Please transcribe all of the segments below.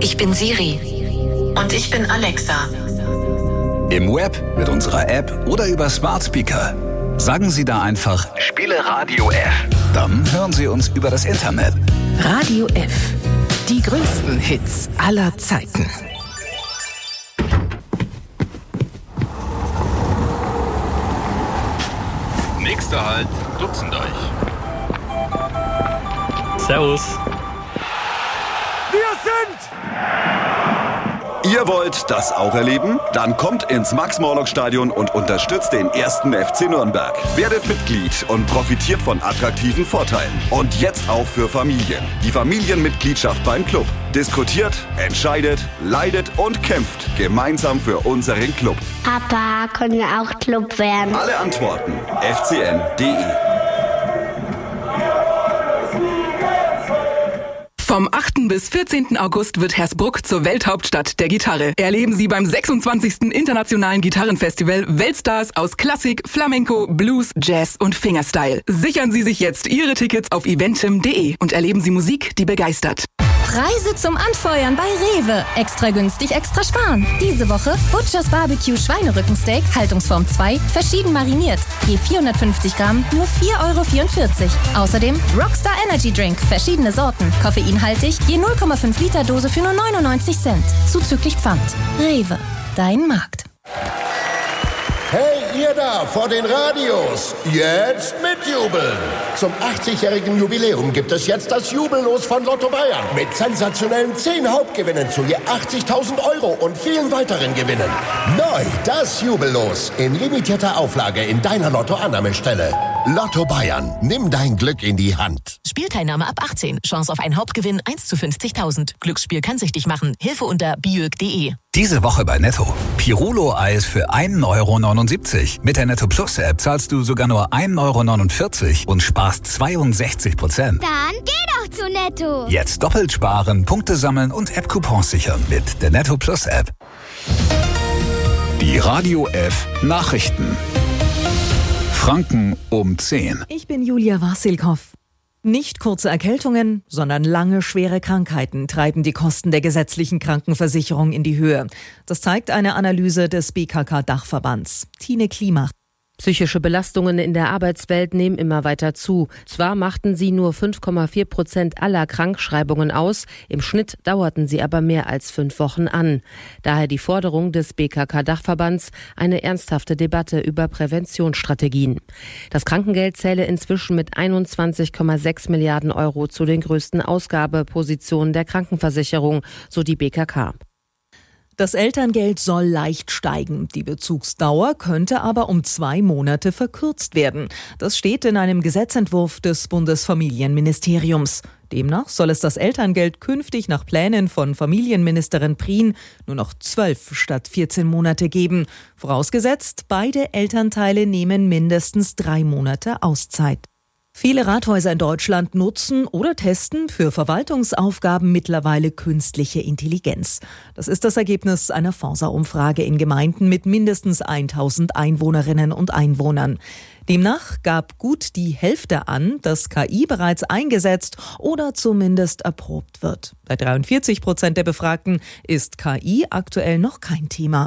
Ich bin Siri. Und ich bin Alexa. Im Web, mit unserer App oder über Smart Speaker. Sagen Sie da einfach, spiele Radio F. Dann hören Sie uns über das Internet. Radio F. Die größten Hits aller Zeiten. Nächster Halt, Dutzenddeich. Servus. Wir sind... Ihr wollt das auch erleben? Dann kommt ins Max-Morlock-Stadion und unterstützt den 1. FC Nürnberg. Werdet Mitglied und profitiert von attraktiven Vorteilen. Und jetzt auch für Familien. Die Familienmitgliedschaft beim Club. Diskutiert, entscheidet, leidet und kämpft gemeinsam für unseren Club. Papa, können wir auch Club werden? Alle Antworten fcn.de. Vom 8. bis 14. August wird Hersbruck zur Welthauptstadt der Gitarre. Erleben Sie beim 26. Internationalen Gitarrenfestival Weltstars aus Klassik, Flamenco, Blues, Jazz und Fingerstyle. Sichern Sie sich jetzt Ihre Tickets auf eventim.de und erleben Sie Musik, die begeistert. Preise zum Anfeuern bei Rewe. Extra günstig, extra sparen. Diese Woche Butchers Barbecue Schweinerückensteak, Haltungsform 2, verschieden mariniert. Je 450 Gramm, nur 4,44 €. Außerdem Rockstar Energy Drink, verschiedene Sorten. Koffeinhaltig, je 0,5 Liter Dose für nur 99 Cent. Zuzüglich Pfand. Rewe, dein Markt. Hey, ihr da vor den Radios, jetzt mitjubeln! Zum 80-jährigen Jubiläum gibt es jetzt das Jubellos von Lotto Bayern mit sensationellen 10 Hauptgewinnen zu je 80.000 € und vielen weiteren Gewinnen. Neu das Jubellos in limitierter Auflage in deiner Lotto-Annahmestelle. Lotto Bayern, nimm dein Glück in die Hand. Spielteilnahme ab 18. Chance auf einen Hauptgewinn 1 zu 50.000. Glücksspiel kann süchtig machen. Hilfe unter biög.de. Diese Woche bei Netto. Pirolo-Eis für 1,79 €. Mit der Netto Plus App zahlst du sogar nur 1,49 € und sparst 62%. Dann geh doch zu Netto. Jetzt doppelt sparen, Punkte sammeln und App-Coupons sichern mit der Netto Plus App. Die Radio F Nachrichten. Franken um 10. Ich bin Julia Wasilkow. Nicht kurze Erkältungen, sondern lange, schwere Krankheiten treiben die Kosten der gesetzlichen Krankenversicherung in die Höhe. Das zeigt eine Analyse des BKK-Dachverbands. Tine Klimach. Psychische Belastungen in der Arbeitswelt nehmen immer weiter zu. Zwar machten sie nur 5,4% aller Krankschreibungen aus, im Schnitt dauerten sie aber mehr als 5 Wochen an. Daher die Forderung des BKK-Dachverbands, eine ernsthafte Debatte über Präventionsstrategien. Das Krankengeld zähle inzwischen mit 21,6 Milliarden € zu den größten Ausgabepositionen der Krankenversicherung, so die BKK. Das Elterngeld soll leicht steigen. Die Bezugsdauer könnte aber um 2 Monate verkürzt werden. Das steht in einem Gesetzentwurf des Bundesfamilienministeriums. Demnach soll es das Elterngeld künftig nach Plänen von Familienministerin Prien nur noch 12 statt 14 Monate geben. Vorausgesetzt, beide Elternteile nehmen mindestens 3 Monate Auszeit. Viele Rathäuser in Deutschland nutzen oder testen für Verwaltungsaufgaben mittlerweile künstliche Intelligenz. Das ist das Ergebnis einer Forsa-Umfrage in Gemeinden mit mindestens 1000 Einwohnerinnen und Einwohnern. Demnach gab gut die Hälfte an, dass KI bereits eingesetzt oder zumindest erprobt wird. Bei 43% der Befragten ist KI aktuell noch kein Thema.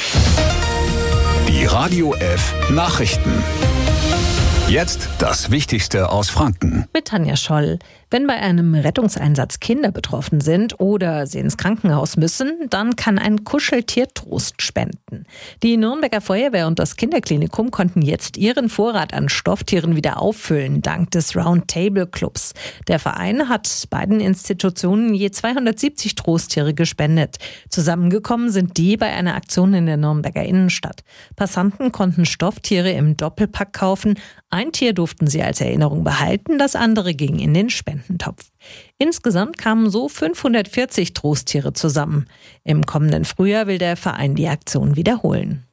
Die Radio F Nachrichten. Jetzt das Wichtigste aus Franken. Mit Tanja Scholl. Wenn bei einem Rettungseinsatz Kinder betroffen sind oder sie ins Krankenhaus müssen, dann kann ein Kuscheltier Trost spenden. Die Nürnberger Feuerwehr und das Kinderklinikum konnten jetzt ihren Vorrat an Stofftieren wieder auffüllen, dank des Roundtable Clubs. Der Verein hat beiden Institutionen je 270 Trosttiere gespendet. Zusammengekommen sind die bei einer Aktion in der Nürnberger Innenstadt. Passanten konnten Stofftiere im Doppelpack kaufen. Ein Tier durften sie als Erinnerung behalten, das andere ging in den Spendentopf. Insgesamt kamen so 540 Trosttiere zusammen. Im kommenden Frühjahr will der Verein die Aktion wiederholen.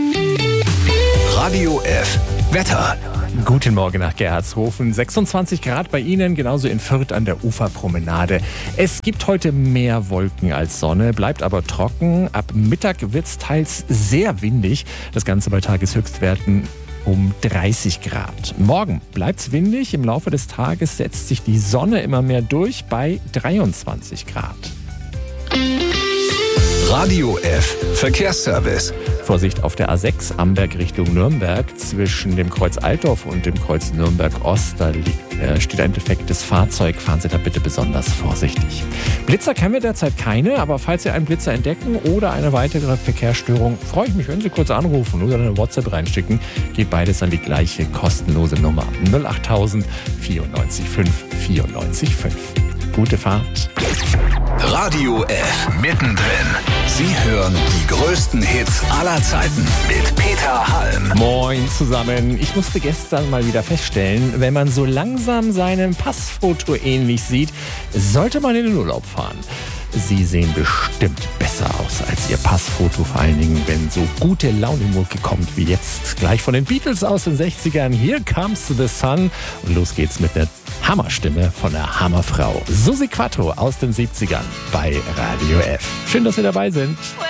Radio F Wetter. Guten Morgen nach Gerhardshofen. 26 Grad bei Ihnen, genauso in Fürth an der Uferpromenade. Es gibt heute mehr Wolken als Sonne, bleibt aber trocken. Ab Mittag wird es teils sehr windig. Das Ganze bei Tageshöchstwerten um 30 Grad. Morgen bleibt's windig. Im Laufe des Tages setzt sich die Sonne immer mehr durch bei 23 Grad. Radio F Verkehrsservice. Vorsicht auf der A6 Amberg Richtung Nürnberg. Zwischen dem Kreuz Altdorf und dem Kreuz Nürnberg-Ost, da steht ein defektes Fahrzeug. Fahren Sie da bitte besonders vorsichtig. Blitzer kennen wir derzeit keine, aber falls Sie einen Blitzer entdecken oder eine weitere Verkehrsstörung, freue ich mich, wenn Sie kurz anrufen oder eine WhatsApp reinschicken. Geht beides an die gleiche kostenlose Nummer 08000 94 5 94 5. Gute Fahrt. Radio F mittendrin. Sie hören die größten Hits aller Zeiten mit Peter Halm. Moin zusammen. Ich musste gestern mal wieder feststellen, wenn man so langsam seinem Passfoto ähnlich sieht, sollte man in den Urlaub fahren. Sie sehen bestimmt besser aus als Ihr Passfoto, vor allen Dingen, wenn so gute Laune-Mucke kommt wie jetzt. Gleich von den Beatles aus den 60ern. Here Comes the Sun. Und los geht's mit der Hammerstimme von der Hammerfrau Susi Quatro aus den 70ern bei Radio F. Schön, dass Sie dabei sind.